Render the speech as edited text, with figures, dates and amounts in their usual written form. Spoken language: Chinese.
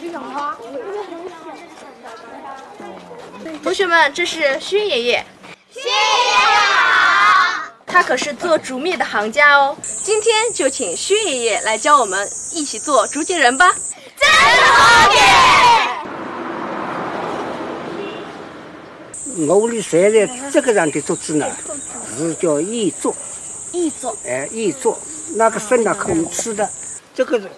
同学们，这是薛爷爷。 薛爷爷好！ 他可是做竹篾的行家哦。今天就请薛爷爷来教我们一起做竹节人吧。 真好耶！ 我屋里现在这个样的竹子呢，是叫艺竹。 艺竹。 艺竹，那个生的可以吃的。这个